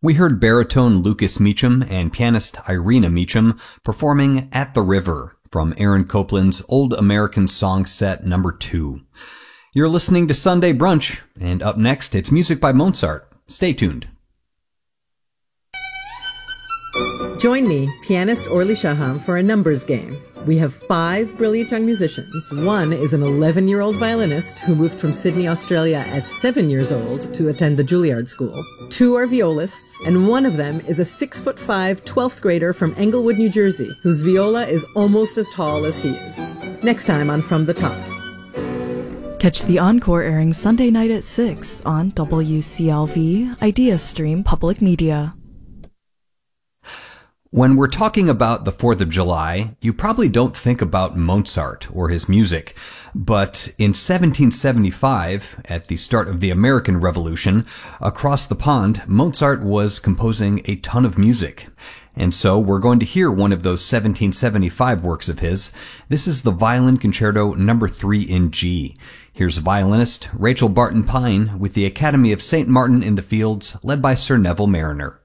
We heard baritone Lucas Meacham and pianist Irina Meacham performing At the River from Aaron Copland's Old American Song Set No. 2. You're listening to Sunday Brunch, and up next it's music by Mozart. Stay tuned. Join me, pianist Orly Shaham, for a numbers game. We have 5 brilliant young musicians. One is an 11-year-old violinist who moved from Sydney, Australia at 7 years old to attend the Juilliard School. 2 are violists, and one of them is a 6'5", 12th grader from Englewood, New Jersey, whose viola is almost as tall as he is. Next time on From the Top. Catch the encore airing Sunday night at 6 on WCLV, Idea Stream Public Media. When we're talking about the 4th of July, you probably don't think about Mozart or his music. But in 1775, at the start of the American Revolution, across the pond, Mozart was composing a ton of music. And so we're going to hear one of those 1775 works of his. This is the Violin Concerto No. 3 in G. Here's violinist Rachel Barton Pine with the Academy of St. Martin in the Fields, led by Sir Neville Mariner.